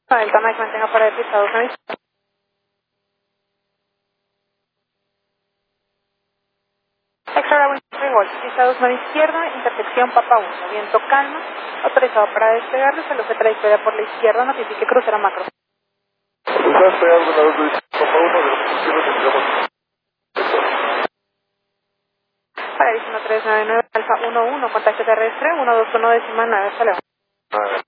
Delta Mike, mantenga para deslizado una vista. Extra Bravo Gol, deslizado una izquierda, intersección Papa 1, viento calma, autorizado para despegar, desaloje trayectoria por la izquierda, notifique crucero macro. Está despegando una 2 de Papa 1 de la izquierda, tendríamos. Para 11399, Alfa 11, contacto terrestre, 121 décima 9, hasta luego.